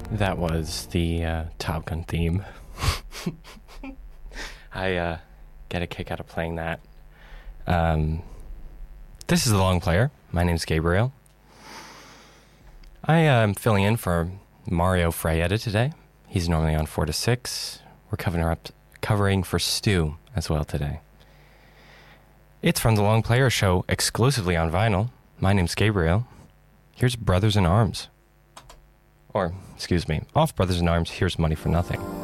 That was the Top Gun theme. I get a kick out of playing that. This is The Long Player. My name's Gabriel. I am filling in for Mario Fraietta today. He's normally on 4 to 6. We're covering for Stu as well today. It's from The Long Player show exclusively on vinyl. My name's Gabriel. Here's Brothers in Arms. Or, excuse me, off Brothers in Arms, here's Money for Nothing.